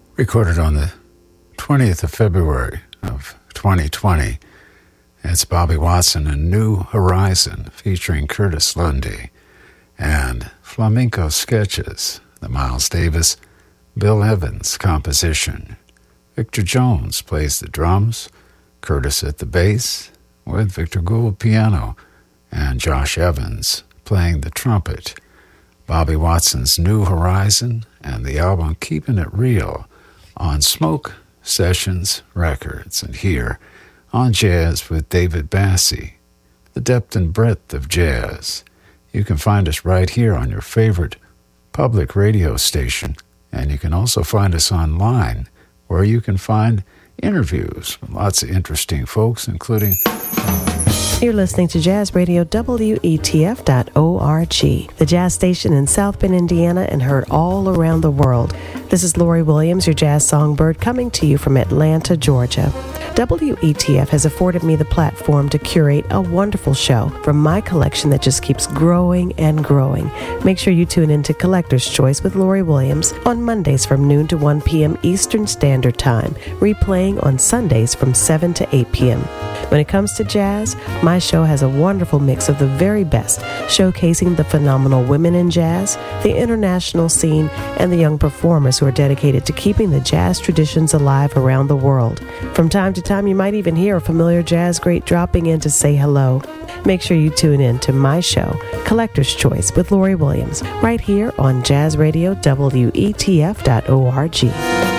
recorded on the 20th of February of 2020. It's Bobby Watson and New Horizon featuring Curtis Lundy, and Flamenco Sketches, the Miles Davis, Bill Evans composition. Victor Jones plays the drums, Curtis at the bass, with Victor Gould piano, and Josh Evans playing the trumpet. Bobby Watson's New Horizon and the album Keeping It Real on Smoke Sessions Records. And here on Jazz with David Bassey, the depth and breadth of jazz. You can find us right here on your favorite public radio station, and you can also find us online, where you can find interviews with lots of interesting folks, including... You're listening to Jazz Radio WETF.org, the jazz station in South Bend, Indiana, and heard all around the world. This is Lori Williams, your jazz songbird, coming to you from Atlanta, Georgia. WETF has afforded me the platform to curate a wonderful show from my collection that just keeps growing and growing. Make sure you tune in to Collector's Choice with Lori Williams on Mondays from noon to 1 p.m. Eastern Standard Time, replaying on Sundays from 7 to 8 p.m. When it comes to jazz, my show has a wonderful mix of the very best, showcasing the phenomenal women in jazz, the international scene, and the young performers who are dedicated to keeping the jazz traditions alive around the world. From time to time, you might even hear a familiar jazz great dropping in to say hello. Make sure you tune in to my show, Collector's Choice with Lori Williams, right here on Jazz Radio WETF.org.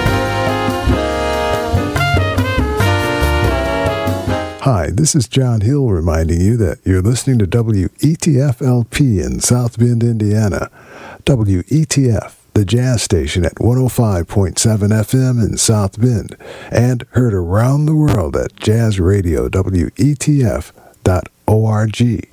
Hi, this is John Hill reminding you that you're listening to WETF-LP in South Bend, Indiana. WETF, the jazz station at 105.7 FM in South Bend, and heard around the world at jazzradio.wetf.org.